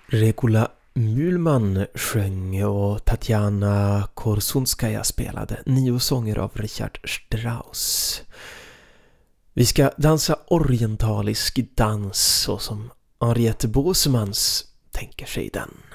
Regula Mulman sjöng och Tatjana Korsunskaja spelade 9 sånger av Richard Strauss. Vi ska dansa orientalisk dans så som Henriette Bosemans tänker sig den.